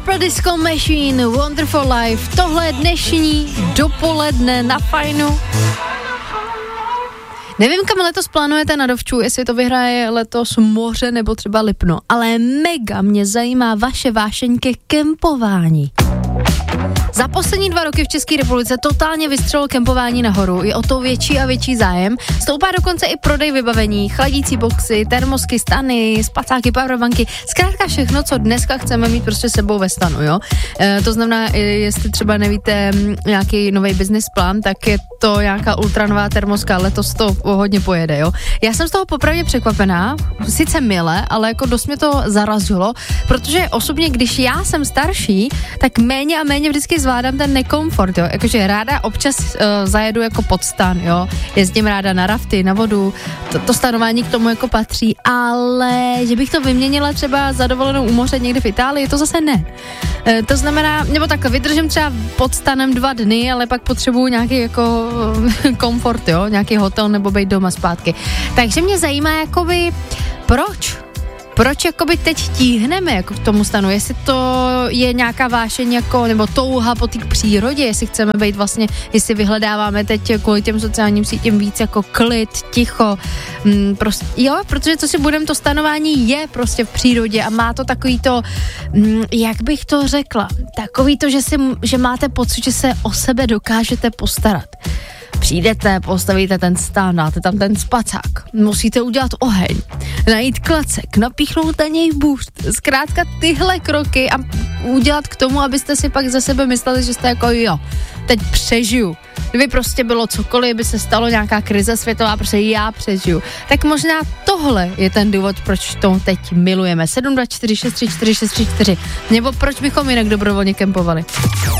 Purple Disco Machine, Wonderful Life. Tohle je dnešní dopoledne na Fajnu. Nevím, kam letos plánujete na dovču, jestli to vyhraje letos Moře nebo třeba Lipno, ale mega mě zajímá vaše vášeň ke kempování. Za poslední 2 roky v České republice totálně vystřelilo kempování nahoru, je o to větší a větší zájem. Stoupá dokonce i prodej vybavení, chladící boxy, termosky, stany, spacáky, powerbanky, zkrátka všechno, co dneska chceme mít prostě sebou ve stanu, jo. To znamená, jestli třeba nevíte nějaký nový business plán, tak je to nějaká ultranová termoska, letos to hodně pojede, jo. Já jsem z toho popravdě překvapená, sice mile, ale jako dost mě to zarazilo, protože osobně, když já jsem starší, tak méně a méně vždycky zvládám ten nekomfort, jo, jakože ráda občas zajedu jako pod stan, jo, jezdím ráda na rafty, na vodu, to stanování k tomu jako patří, ale že bych to vyměnila třeba za dovolenou u moře někde v Itálii, to zase ne. To znamená, nebo takhle, vydržím třeba pod stanem 2 dny, ale pak potřebuju nějaký jako komfort, jo, nějaký hotel nebo být doma zpátky. Takže mě zajímá jakoby, proč jakoby teď tíhneme jako k tomu stanu, jestli to je nějaká vášeň jako, nebo touha po té přírodě, jestli chceme být vlastně, jestli vyhledáváme teď kvůli těm sociálním sítím víc jako klid, ticho, prostě, jo, protože co si budeme, to stanování je prostě v přírodě a má to takový to, jak bych to řekla, takový to, že máte pocit, že se o sebe dokážete postarat. Přijdete, postavíte ten stan, dáte tam ten spacák, musíte udělat oheň, najít klacek, napíchnout na něj bůřt, zkrátka tyhle kroky a udělat k tomu, abyste si pak za sebe mysleli, že jste jako jo, teď přežiju. Kdyby prostě bylo cokoliv, by se stalo nějaká krize světová, prostě já přežiju. Tak možná tohle je ten důvod, proč to teď milujeme. 724 634 634. Nebo proč bychom jinak dobrovolně kempovali.